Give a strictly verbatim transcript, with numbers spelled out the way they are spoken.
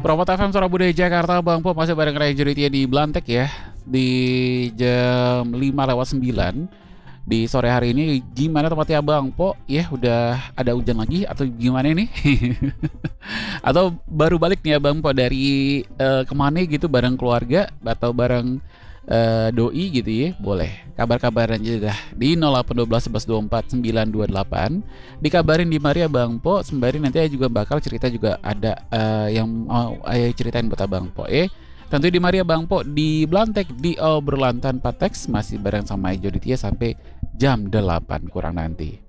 Promo F M Surabaya Jakarta, Bang Po masih bareng Ray Juritia di Blantek ya. Di jam lima lewat sembilan di sore hari ini, gimana tempatnya Bang Po? Ya udah ada hujan lagi atau gimana nih? Atau baru balik nih ya Bang Po dari uh, kemana gitu, bareng keluarga atau bareng uh, doi gitu ya? Boleh kabar-kabaran aja dah di nol delapan satu dua satu satu dua empat sembilan dua delapan. Dikabarin di Maria Bang Po, sembari nanti saya juga bakal cerita juga ada uh, yang mau ayah ceritain buat Abang Po eh. Tentu di Maria Bang Po di Blantek di obrolan tanpa teks masih bareng sama Joditia sampai jam delapan kurang nanti.